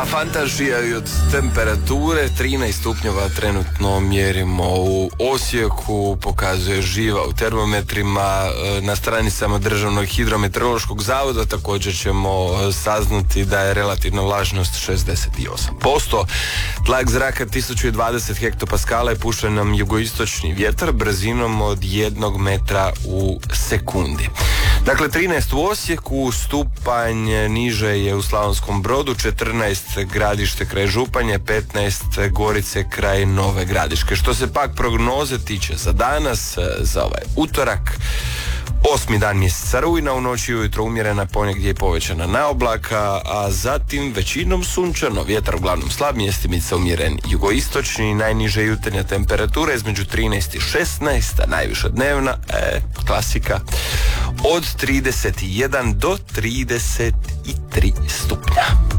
A fantazija i od temperature 13 stupnjeva trenutno mjerimo u Osijeku, pokazuje živa u termometrima. Na stranicama Državnog hidrometeorološkog zavoda također ćemo saznati da je relativna vlažnost 68%. Tlak zraka 1020 hektopaskala i puše nam jugoistočni vjetar brzinom od 1 metra u sekundi. Dakle, 13 u Osijeku, stupanj niže je u Slavonskom Brodu, 14 Gradište kraj Županje, 15 Gorice kraj Nove Gradiške. Što se pak prognoze tiče za danas, za ovaj utorak, 8. dan mjeseca rujna, u noći i ujutro umjerena, ponegdje i povećana naoblaka, a zatim većinom sunčano, vjetar uglavnom slab, mjestimica umjeren jugoistočni, najniže jutarnja temperatura između 13 i 16, a najviša dnevna, klasika, od 31 do 33 stupnja.